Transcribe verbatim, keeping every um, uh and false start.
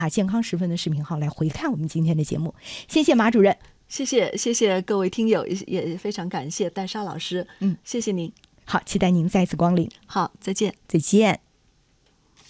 啊健康十分的视频号来回看我们今天的节目。谢谢马主任。 谢谢谢谢各位听友，也非常感谢戴莎老师。 嗯， 谢谢您。 好，期待您再次光临。 好，再见。 再见。